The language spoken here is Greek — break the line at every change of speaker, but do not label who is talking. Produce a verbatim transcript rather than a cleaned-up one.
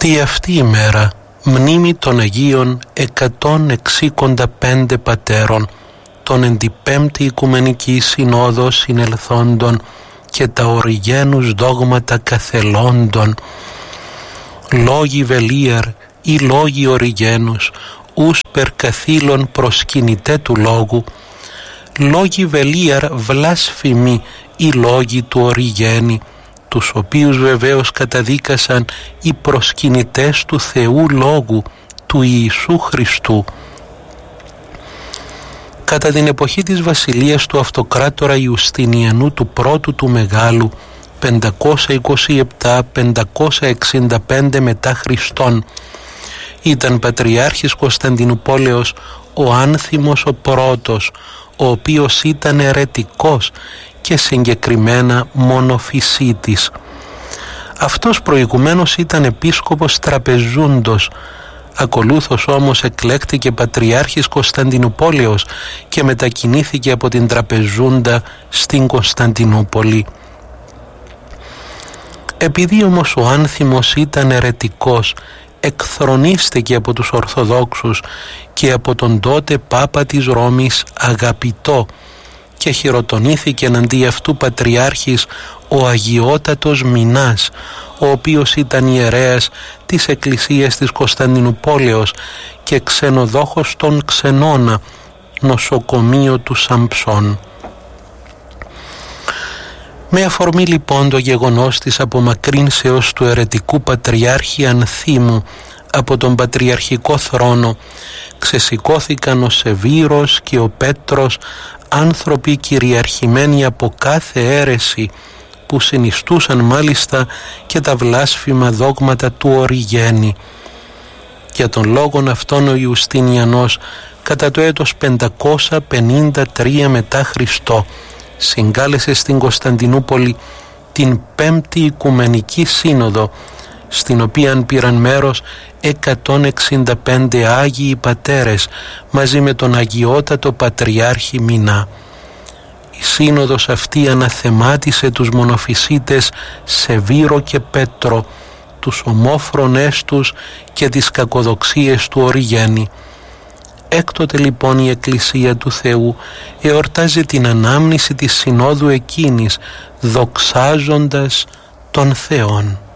τη αυτή ημέρα μνήμη των Αγίων εκατόν εξήντα πέντε πατέρων, των εν τη πέμπτη Οικουμενική Συνόδο συνελθόντων και τα οριγένους δόγματα καθελόντων, λόγοι βελίαρ ή λόγοι οριγένους, ους περ καθήλων προσκυνητέ του λόγου, λόγοι βελίαρ βλάσφημοι ή λόγοι του οριγένη, τους οποίους βεβαίως καταδίκασαν οι προσκυνητές του Θεού Λόγου, του Ιησού Χριστού. Κατά την εποχή της βασιλείας του αυτοκράτορα Ιουστινιανού του πρώτου του Μεγάλου, πεντακόσια είκοσι επτά με πεντακόσια εξήντα πέντε μετά Χριστόν, ήταν πατριάρχης Κωνσταντινουπόλεως ο Άνθιμος ο πρώτος, ο οποίος ήταν αιρετικός και συγκεκριμένα μονοφυσίτης. Αυτός προηγουμένως ήταν επίσκοπος Τραπεζούντος, ακολούθως όμως εκλέχτηκε πατριάρχης Κωνσταντινουπόλεως και μετακινήθηκε από την Τραπεζούντα στην Κωνσταντινούπολη. Επειδή όμως ο Άνθιμος ήταν αιρετικός, εκθρονίστηκε από τους Ορθοδόξους και από τον τότε Πάπα της Ρώμης Αγαπητό και χειροτονήθηκε εναντί αυτού πατριάρχης ο Αγιότατος Μινάς, ο οποίος ήταν ιερέας της Εκκλησίας της Κωνσταντινουπόλεως και ξενοδόχος των Ξενώνα, νοσοκομείο του Σαμψών. Με αφορμή λοιπόν το γεγονός της απομακρύνσεως του αιρετικού πατριάρχη Ανθίμου από τον πατριαρχικό θρόνο, ξεσηκώθηκαν ο Σεβήρος και ο Πέτρος, άνθρωποι κυριαρχημένοι από κάθε αίρεση, που συνιστούσαν μάλιστα και τα βλάσφημα δόγματα του Οριγένη. Για τον λόγον αυτόν ο Ιουστινιανός κατά το έτος πεντακόσια πενήντα τρία μετά Χριστό συγκάλεσε στην Κωνσταντινούπολη την πέμπτη Οικουμενική Σύνοδο, στην οποία πήραν μέρος εκατόν εξήντα πέντε Άγιοι Πατέρες μαζί με τον Αγιότατο Πατριάρχη Μινά. Η σύνοδος αυτή αναθεμάτισε τους μονοφυσίτες Σεβήρο και Πέτρο, τους ομόφρονές τους και τις κακοδοξίες του Οριγένη. Έκτοτε λοιπόν η Εκκλησία του Θεού εορτάζει την ανάμνηση της συνόδου εκείνης, δοξάζοντας τον Θεόν.